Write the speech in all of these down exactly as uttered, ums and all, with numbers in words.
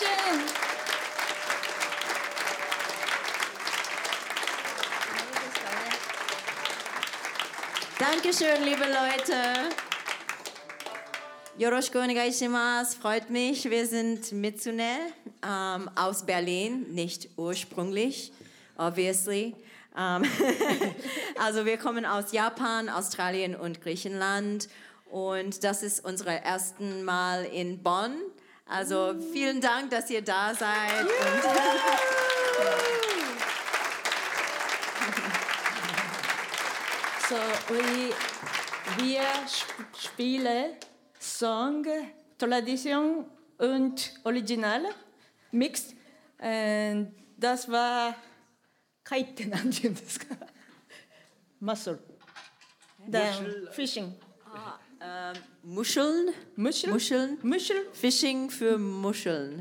Dankeschön. Dankeschön, liebe Leute. Yoroshiku onegaishimasu. Freut mich. Wir sind Mitsune ähm, aus Berlin, nicht ursprünglich, obviously. Ähm, also wir kommen aus Japan, Australien und Griechenland und das ist unser erstes Mal in Bonn. Also vielen Dank, dass ihr da seid. Und So, we, wir sp- spielen Song, Tradition und Original, Mixed. Und das war Kaite, なんて言うんですか? Mussel. Dann Fishing. ah, ähm, Muscheln? Muschel? Muscheln? Muschel. Fishing für Muscheln.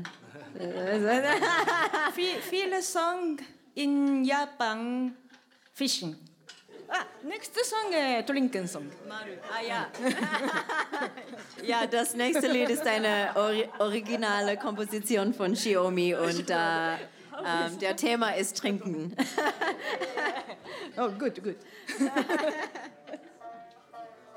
Viel, viele Songs in Japan, Fishing. Ah, nächste Song, äh, Trinken Song. Ah ja. Ja, das nächste Lied ist eine ori originale Komposition von Shiomi und äh, ähm, der Thema ist Trinken. Oh, gut, gut.